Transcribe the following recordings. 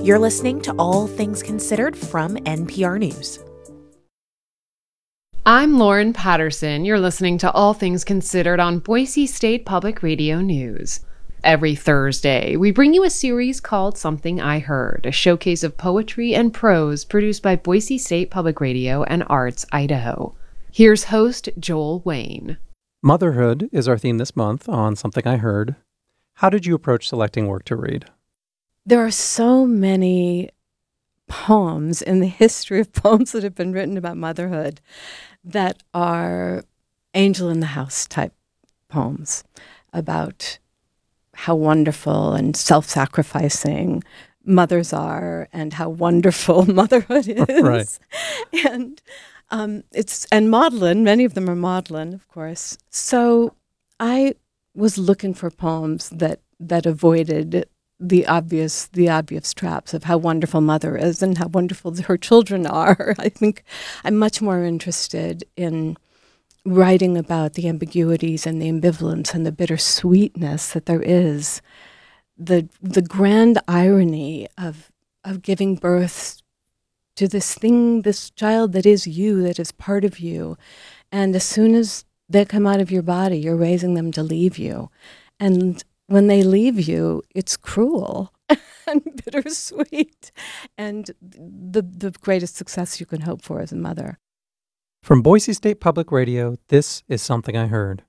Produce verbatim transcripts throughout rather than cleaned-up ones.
You're listening to All Things Considered from N P R News. I'm Lauren Patterson. You're listening to All Things Considered on Boise State Public Radio News. Every Thursday, we bring you a series called Something I Heard, a showcase of poetry and prose produced by Boise State Public Radio and Arts Idaho. Here's host Joel Wayne. Motherhood is our theme this month on Something I Heard. How did you approach selecting work to read? There are so many poems in the history of poems that have been written about motherhood that are angel in the house type poems about how wonderful and self-sacrificing mothers are and how wonderful motherhood is. Right. And um, it's and maudlin, many of them are maudlin, of course. So I was looking for poems that that avoided the obvious the obvious traps of how wonderful mother is and how wonderful her children are. I think I'm much more interested in writing about the ambiguities and the ambivalence and the bittersweetness that there is, the the grand irony of of giving birth to this thing, this child that is you, that is part of you, and as soon as they come out of your body, you're raising them to leave you, and when they leave you, it's cruel and bittersweet, and the the greatest success you can hope for as a mother. From Boise State Public Radio, this is Something I Heard.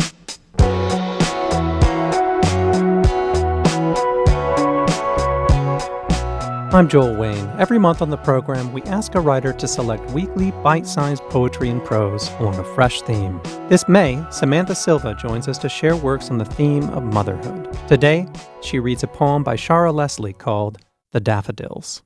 I'm Joel Wayne. Every month on the program, we ask a writer to select weekly bite-sized poetry and prose along a fresh theme. This May, Samantha Silva joins us to share works on the theme of motherhood. Today, she reads a poem by Shara Leslie called The Daffodils.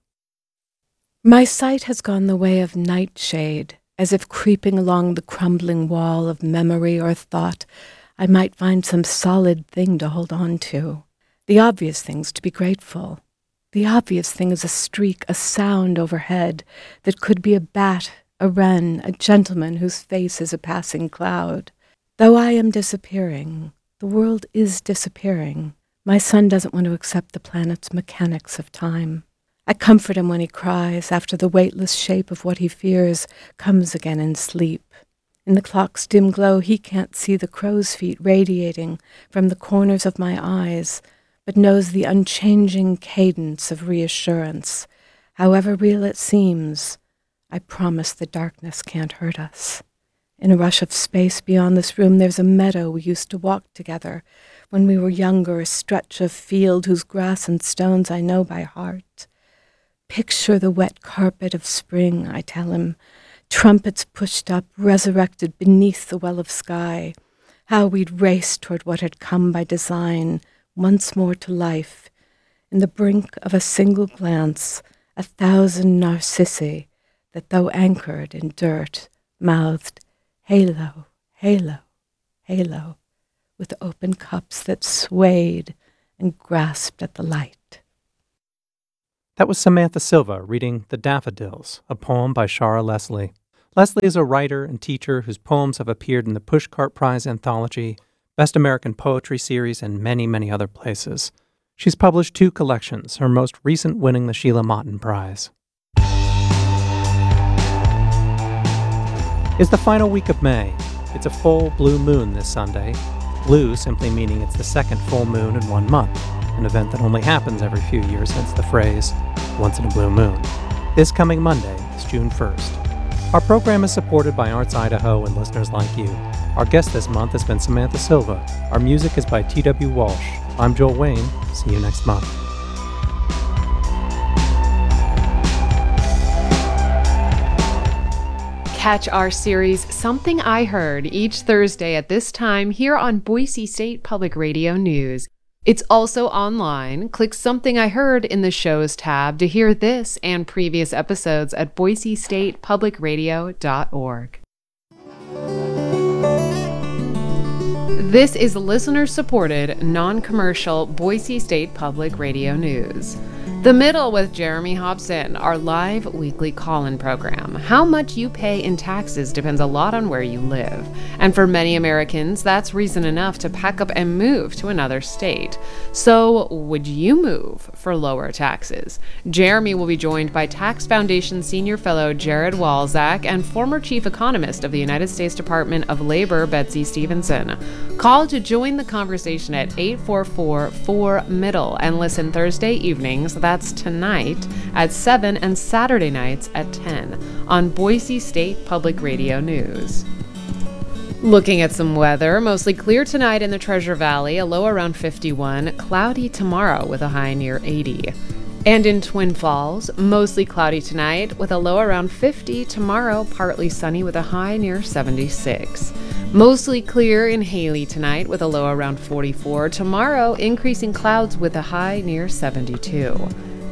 My sight has gone the way of nightshade, as if creeping along the crumbling wall of memory or thought, I might find some solid thing to hold on to. The obvious things to be grateful. The obvious thing is a streak, a sound overhead that could be a bat, a wren, a gentleman whose face is a passing cloud. Though I am disappearing, the world is disappearing. My son doesn't want to accept the planet's mechanics of time. I comfort him when he cries after the weightless shape of what he fears comes again in sleep. In the clock's dim glow, he can't see the crow's feet radiating from the corners of my eyes, but knows the unchanging cadence of reassurance. However real it seems, I promise the darkness can't hurt us. In a rush of space beyond this room, there's a meadow we used to walk together when we were younger, a stretch of field whose grass and stones I know by heart. Picture the wet carpet of spring, I tell him, trumpets pushed up, resurrected beneath the well of sky, how we'd race toward what had come by design, once more to life, in the brink of a single glance, a thousand narcissi that, though anchored in dirt, mouthed, halo, halo, halo, with open cups that swayed and grasped at the light. That was Samantha Silva reading The Daffodils, a poem by Shara Leslie. Leslie is a writer and teacher whose poems have appeared in the Pushcart Prize Anthology, Best American Poetry Series, and many, many other places. She's published two collections, her most recent winning the Sheila Motten Prize. It's the final week of May. It's a full blue moon this Sunday. Blue simply meaning it's the second full moon in one month, an event that only happens every few years since the phrase, once in a blue moon. This coming Monday is June first. Our program is supported by Arts Idaho and listeners like you. Our guest this month has been Samantha Silva. Our music is by T W Walsh. I'm Joel Wayne. See you next month. Catch our series Something I Heard each Thursday at this time here on Boise State Public Radio News. It's also online. Click Something I Heard in the Shows tab to hear this and previous episodes at boise state public radio dot org. This is listener-supported, non-commercial Boise State Public Radio News. The Middle with Jeremy Hobson, our live weekly call-in program. How much you pay in taxes depends a lot on where you live. And for many Americans, that's reason enough to pack up and move to another state. So, would you move for lower taxes? Jeremy will be joined by Tax Foundation Senior Fellow Jared Walczak and former Chief Economist of the United States Department of Labor, Betsy Stevenson. Call to join the conversation at eight four four, four, middle and listen Thursday evenings. That's tonight at seven and Saturday nights at ten on Boise State Public Radio News. Looking at some weather, mostly clear tonight in the Treasure Valley, a low around fifty-one, cloudy tomorrow with a high near eighty. And in Twin Falls, mostly cloudy tonight with a low around fifty, tomorrow partly sunny with a high near seventy-six. Mostly clear in Haley tonight with a low around forty-four, tomorrow increasing clouds with a high near seventy-two.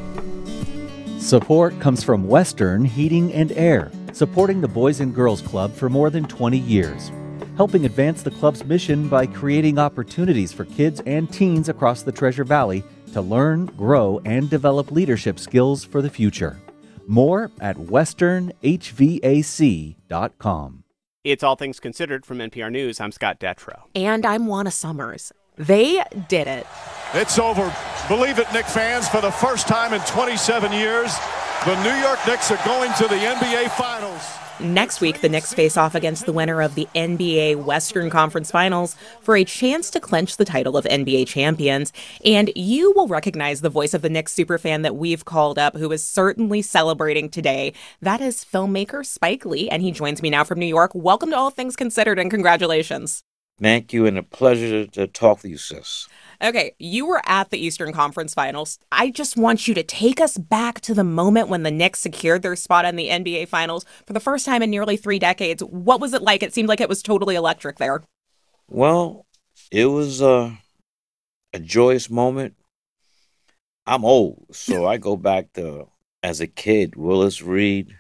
Support comes from Western Heating and Air, supporting the Boys and Girls Club for more than twenty years, helping advance the club's mission by creating opportunities for kids and teens across the Treasure Valley to learn, grow, and develop leadership skills for the future. More at western h v a c dot com. It's All Things Considered from N P R News. I'm Scott Detrow. And I'm Juana Summers. They did it. It's over. Believe it, Knicks fans, for the first time in twenty-seven years, the New York Knicks are going to the N B A Finals. Next week, the Knicks face off against the winner of the N B A Western Conference Finals for a chance to clinch the title of N B A champions. And you will recognize the voice of the Knicks superfan that we've called up, who is certainly celebrating today. That is filmmaker Spike Lee, and he joins me now from New York. Welcome to All Things Considered, and congratulations. Thank you, and a pleasure to talk to you, sis. Okay, you were at the Eastern Conference Finals. I just want you to take us back to the moment when the Knicks secured their spot in the N B A Finals for the first time in nearly three decades. What was it like? It seemed like it was totally electric there. Well, it was uh, a joyous moment. I'm old, so I go back to, as a kid, Willis Reed,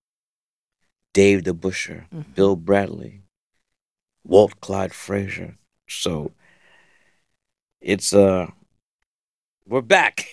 Dave DeBusschere, mm-hmm. Bill Bradley, Walt Clyde Frazier. So it's, uh, we're back.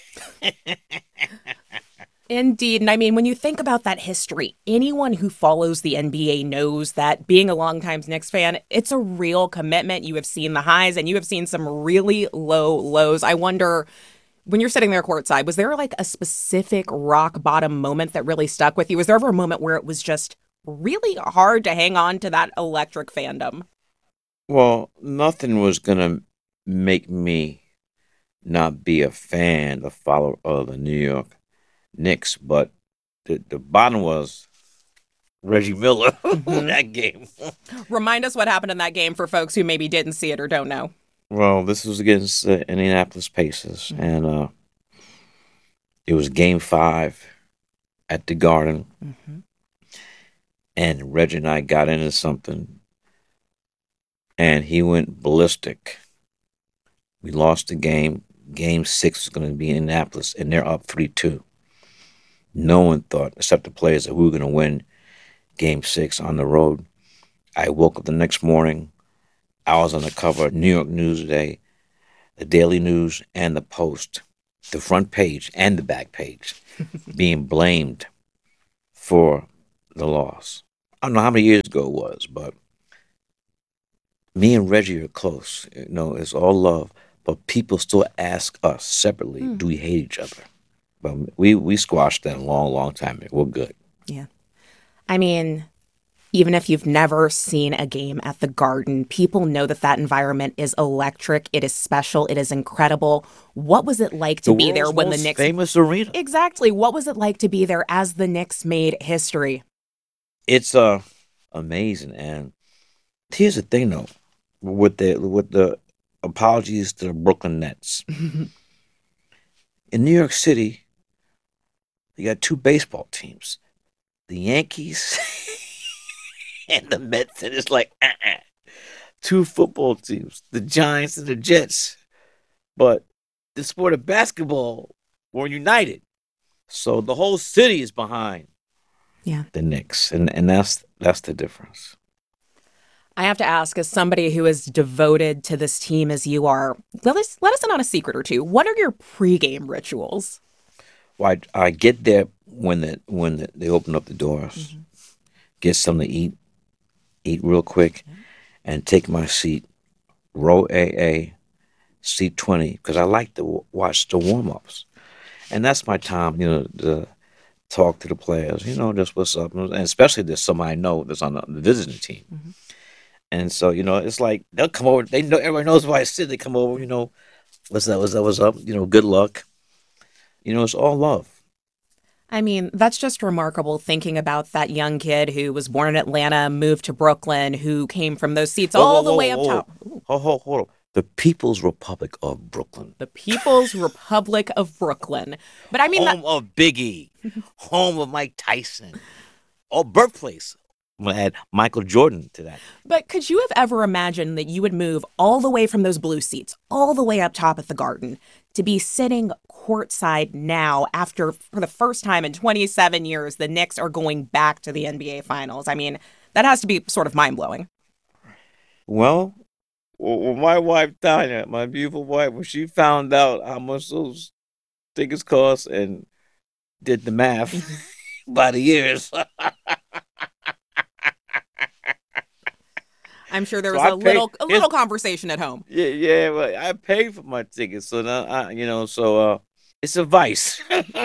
Indeed. And I mean, when you think about that history, anyone who follows the N B A knows that being a longtime Knicks fan, it's a real commitment. You have seen the highs and you have seen some really low lows. I wonder, when you're sitting there courtside, was there like a specific rock bottom moment that really stuck with you? Was there ever a moment where it was just really hard to hang on to that electric fandom? Well, nothing was going to make me not be a fan, a follower of the New York Knicks, but the, the bottom was Reggie Miller in that game. Remind us what happened in that game for folks who maybe didn't see it or don't know. Well, this was against the Indianapolis Pacers, mm-hmm. and uh, it was game five at the Garden, mm-hmm. and Reggie and I got into something, and he went ballistic. We lost the game. Game six was going to be in Indianapolis, and they're up three two. No one thought, except the players, that we were going to win game six on the road. I woke up the next morning. I was on the cover of New York Newsday, the Daily News, and the Post, the front page and the back page, being blamed for the loss. I don't know how many years ago it was, but me and Reggie are close. You know, it's all love. But people still ask us separately, mm. do we hate each other? But we, we squashed that a long, long time ago. We're good. Yeah. I mean, even if you've never seen a game at the Garden, people know that that environment is electric. It is special. It is incredible. What was it like to the be there when most the Knicks... famous arena. Exactly. What was it like to be there as the Knicks made history? It's uh, amazing. And here's the thing, though, with the with the apologies to the Brooklyn Nets. In New York City, you got two baseball teams, the Yankees and the Mets, and it's like uh-uh. Two football teams, the Giants and the Jets. But the sport of basketball were united, so the whole city is behind yeah. the Knicks, and and that's that's the difference. I have to ask, as somebody who is devoted to this team as you are, let us let us in on a secret or two. What are your pregame rituals? I, I get there when the when the, they open up the doors, mm-hmm. get something to eat, eat real quick, mm-hmm. and take my seat, row A A, seat twenty, because I like to w- watch the warm-ups. And that's my time, you know, to talk to the players, you know, just what's up. And especially there's somebody I know that's on the, the visiting team. Mm-hmm. And so, you know, it's like they'll come over. They know everybody knows where I sit. They come over, you know, what's that, what's that, what's up? You know, good luck. You know, it's all love. I mean, that's just remarkable thinking about that young kid who was born in Atlanta, moved to Brooklyn, who came from those seats whoa, all whoa, the way whoa, up top. Hold, hold, hold on. The People's Republic of Brooklyn. The People's Republic of Brooklyn. But I mean, home that... of Biggie, home of Mike Tyson, or birthplace. I'm going to add Michael Jordan to that. But could you have ever imagined that you would move all the way from those blue seats, all the way up top at the Garden, to be sitting courtside now after, for the first time in twenty-seven years, the Knicks are going back to the N B A Finals? I mean, that has to be sort of mind-blowing. Well, well my wife, Tanya, my beautiful wife, when she found out how much those tickets cost and did the math by the years... I'm sure there was so a paid, little a little conversation at home. Yeah, yeah. Well, I paid for my tickets, so now I, you know, so uh, it's a vice.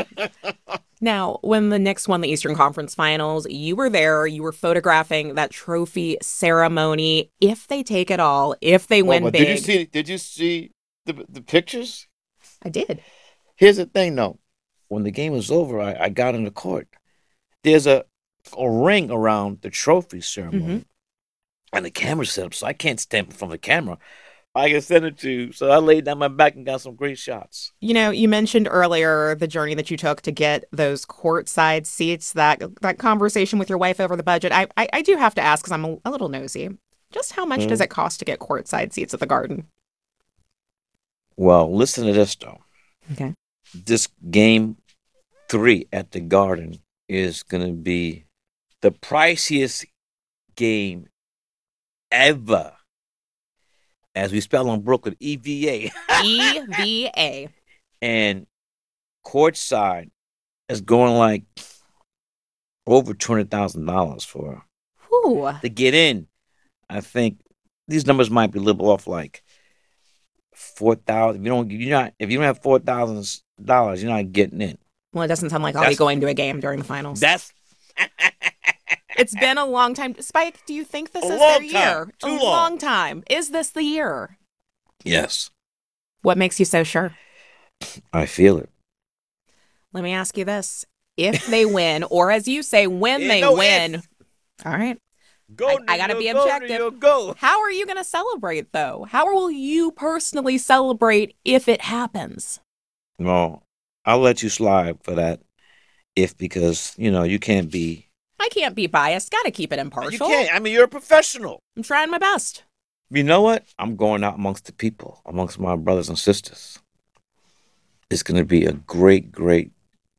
Now, when the Knicks won the Eastern Conference Finals, you were there. You were photographing that trophy ceremony. If they take it all, if they win well, big, did you see? Did you see the the pictures? I did. Here's the thing, though. When the game was over, I, I got in the court. There's a a ring around the trophy ceremony. Mm-hmm. And the camera's set up, so I can't stand from the camera. I can send it to you. So I laid down my back and got some great shots. You know, you mentioned earlier the journey that you took to get those courtside seats, that that conversation with your wife over the budget. I I, I do have to ask, because I'm a, a little nosy, just how much mm. does it cost to get courtside seats at the Garden? Well, listen to this, though. Okay. This game three at the Garden is going to be the priciest game ever, as we spell on Brooklyn, E V A. E V A. And courtside is going like over two hundred thousand dollars for Ooh. to get in. I think these numbers might be a little off, like four thousand. If you don't, you're not. If you don't have four thousand dollars, you're not getting in. Well, it doesn't sound like I'll that's, be going to a game during the finals. That's. It's been a long time. Spike, do you think this a is their time. year? Too a long. long time. Is this the year? Yes. What makes you so sure? I feel it. Let me ask you this. If they win, or as you say, when yeah, they no win. If. All right. Go, I, I got to be go, objective. Go. How are you going to celebrate, though? How will you personally celebrate if it happens? Well, I'll let you slide for that. If, because, you know, you can't be. I can't be biased. Got to keep it impartial. You can't. I mean, you're a professional. I'm trying my best. You know what? I'm going out amongst the people, amongst my brothers and sisters. It's going to be a great, great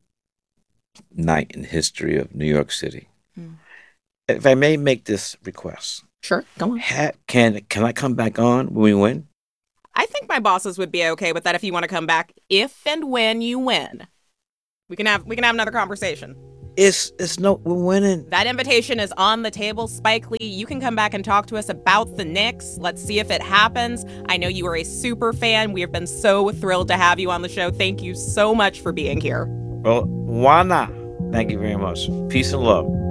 night in history of New York City. Hmm. If I may make this request. Sure, go on. Ha- can, can I come back on when we win? I think my bosses would be okay with that if you want to come back if and when you win. We can have we can have another conversation. It's it's no we're winning. That invitation is on the table, Spike Lee. You can come back and talk to us about the Knicks. Let's see if it happens. I know you are a super fan. We have been so thrilled to have you on the show. Thank you so much for being here. Well, why not? Thank you very much. Peace and love.